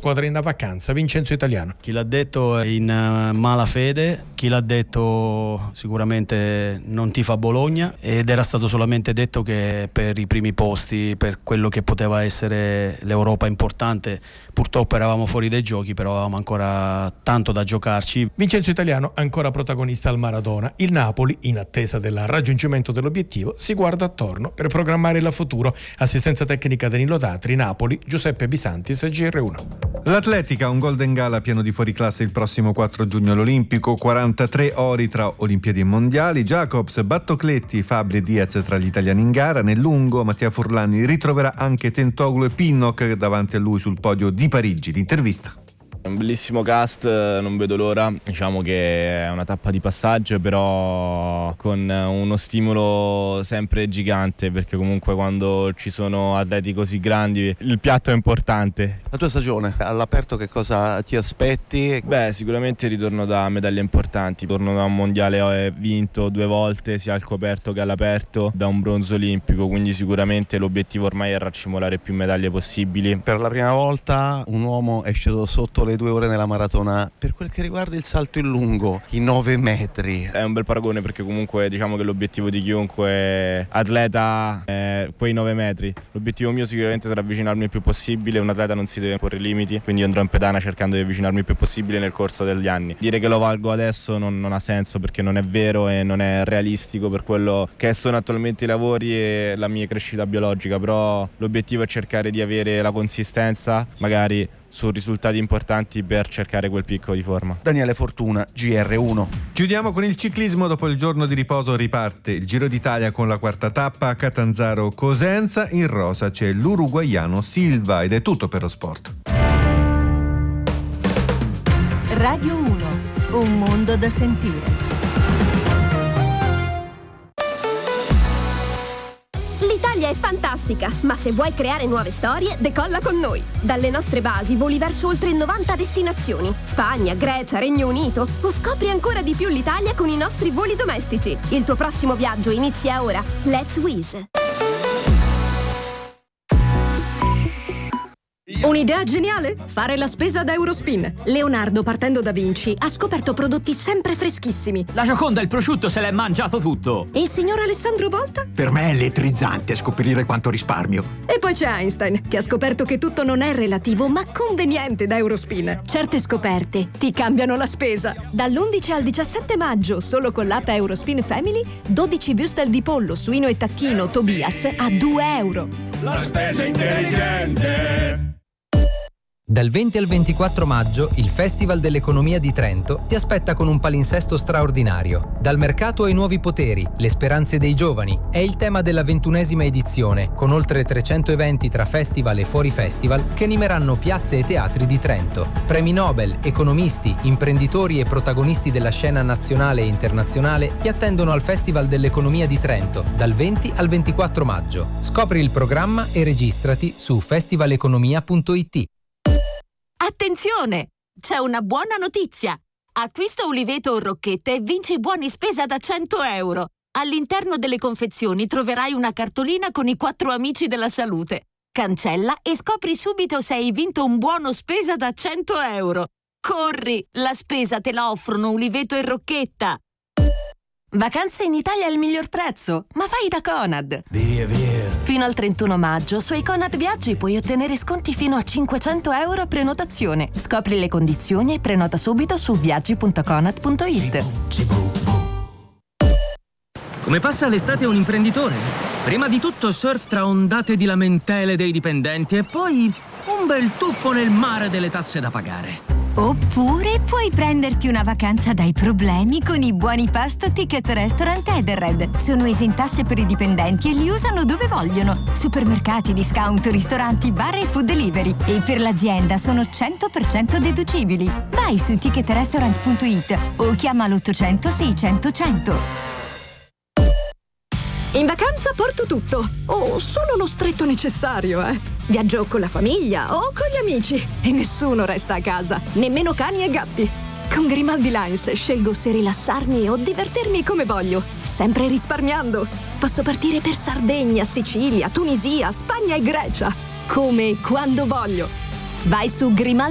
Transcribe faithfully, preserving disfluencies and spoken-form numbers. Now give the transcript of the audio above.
squadra in vacanza. Vincenzo Italiano. Chi l'ha detto è in uh, malafede, chi l'ha detto sicuramente non tifa Bologna, ed era stato solamente detto che per i primi posti, per quello che poteva essere l'Europa importante, purtroppo eravamo fuori dai giochi, però avevamo ancora tanto da giocarci. Vincenzo Italiano ancora protagonista al Maradona. Il Napoli, in attesa del raggiungimento dell'obiettivo, si guarda attorno per programmare il futuro. Assistenza tecnica Danilo Tatri, Napoli, Giuseppe Bisantis, G R uno. L'Atletica, un Golden Gala pieno di fuoriclasse il prossimo quattro giugno all'Olimpico, quarantatré ori tra Olimpiadi e Mondiali. Jacobs, Battocletti, Fabri e Diaz tra gli italiani in gara. Nel lungo Mattia Furlani ritroverà anche Tentoglu e Pinnock davanti a lui sul podio di Parigi. L'intervista. Un bellissimo cast, non vedo l'ora, diciamo che è una tappa di passaggio, però con uno stimolo sempre gigante, perché comunque quando ci sono atleti così grandi il piatto è importante. La tua stagione all'aperto che cosa ti aspetti? Beh, sicuramente ritorno da medaglie importanti, torno da un mondiale vinto due volte sia al coperto che all'aperto, da un bronzo olimpico, quindi sicuramente l'obiettivo ormai è raccimolare più medaglie possibili. Per la prima volta un uomo è sceso sotto le due ore nella maratona. Per quel che riguarda il salto in lungo, i nove metri, è un bel paragone, perché comunque diciamo che l'obiettivo di chiunque atleta è quei nove metri. L'obiettivo mio sicuramente sarà avvicinarmi il più possibile. Un atleta non si deve porre limiti, quindi andrò in pedana cercando di avvicinarmi il più possibile nel corso degli anni. Dire che lo valgo adesso non, non ha senso, perché non è vero e non è realistico per quello che sono attualmente i lavori e la mia crescita biologica, però l'obiettivo è cercare di avere la consistenza, magari su risultati importanti, per cercare quel picco di forma. Daniele Fortuna, G R uno. Chiudiamo con il ciclismo. Dopo il giorno di riposo riparte il Giro d'Italia con la quarta tappa a Catanzaro-Cosenza. In rosa c'è l'uruguaiano Silva, ed è tutto per lo sport. Radio uno, un mondo da sentire. L'Italia è fantastica, ma se vuoi creare nuove storie, decolla con noi. Dalle nostre basi voli verso oltre novanta destinazioni. Spagna, Grecia, Regno Unito. O scopri ancora di più l'Italia con i nostri voli domestici. Il tuo prossimo viaggio inizia ora. Let's Wizz. Un'idea geniale? Fare la spesa da Eurospin. Leonardo, partendo da Vinci, ha scoperto prodotti sempre freschissimi. La Gioconda, il prosciutto, se l'è mangiato tutto. E il signor Alessandro Volta? Per me è elettrizzante scoprire quanto risparmio. E poi c'è Einstein, che ha scoperto che tutto non è relativo, ma conveniente da Eurospin. Certe scoperte ti cambiano la spesa. Dall'undici al diciassette maggio, solo con l'app Eurospin Family, dodici würstel di pollo, suino e tacchino Tobias a due euro. La spesa intelligente! Dal venti al ventiquattro maggio il Festival dell'Economia di Trento ti aspetta con un palinsesto straordinario. Dal mercato ai nuovi poteri, le speranze dei giovani è il tema della ventunesima edizione, con oltre trecento eventi tra festival e fuori festival che animeranno piazze e teatri di Trento. Premi Nobel, economisti, imprenditori e protagonisti della scena nazionale e internazionale ti attendono al Festival dell'Economia di Trento dal venti al ventiquattro maggio. Scopri il programma e registrati su festivaleconomia punto it. Attenzione! C'è una buona notizia! Acquista Uliveto o Rocchette e vinci buoni spesa da cento euro. All'interno delle confezioni troverai una cartolina con i quattro amici della salute. Cancella e scopri subito se hai vinto un buono spesa da cento euro. Corri! La spesa te la offrono Uliveto e Rocchetta. Vacanze in Italia al miglior prezzo, ma fai da Conad. Via, via. Fino al trentuno maggio sui Conad Viaggi puoi ottenere sconti fino a cinquecento euro a prenotazione. Scopri le condizioni e prenota subito su viaggi punto conad punto it. Come passa l'estate un imprenditore? Prima di tutto surf tra ondate di lamentele dei dipendenti e poi un bel tuffo nel mare delle tasse da pagare. Oppure puoi prenderti una vacanza dai problemi con i buoni pasto Ticket Restaurant Edenred. Sono esentasse per i dipendenti e li usano dove vogliono. Supermercati, discount, ristoranti, bar e food delivery. E per l'azienda sono cento per cento deducibili. Vai su ticket restaurant punto it o chiama l'ottocento seicento cento. In vacanza porto tutto, o solo lo stretto necessario, eh. Viaggio con la famiglia o con gli amici e nessuno resta a casa, nemmeno cani e gatti. Con Grimaldi Lines scelgo se rilassarmi o divertirmi come voglio, sempre risparmiando. Posso partire per Sardegna, Sicilia, Tunisia, Spagna e Grecia, come e quando voglio. Vai su Grimaldi